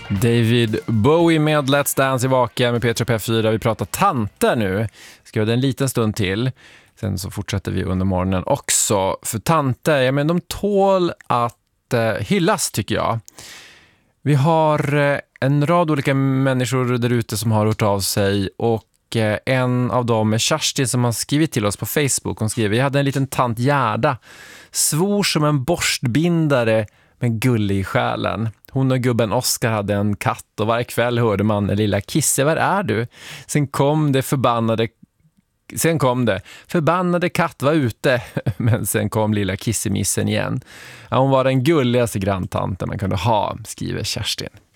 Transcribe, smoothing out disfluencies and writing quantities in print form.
David Bowie med Let's Dance i Vaka med Petra P4. Vi pratar tanter nu. Ska vi ha en liten stund till. Sen så fortsätter vi under morgonen också. För tanter, ja, men de tål att hyllas tycker jag. Vi har en rad olika människor där ute som har hört av sig. Och en av dem är Kerstin som har skrivit till oss på Facebook. Hon skriver: jag hade en liten tant Gerda. Svor som en borstbindare men gullig i själen. Hon och gubben Oskar hade en katt och varje kväll hörde man en lilla Kisse, var är du? Sen kom det förbannade katt var ute, men sen kom lilla Kissemissen igen. Ja, hon var den gulligaste granntanten man kunde ha, skriver Kerstin.